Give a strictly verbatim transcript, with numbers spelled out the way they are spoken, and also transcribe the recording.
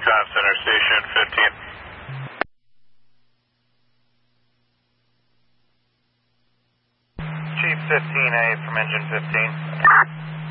Comm Center Station fifteen. Chief fifteen A from engine fifteen.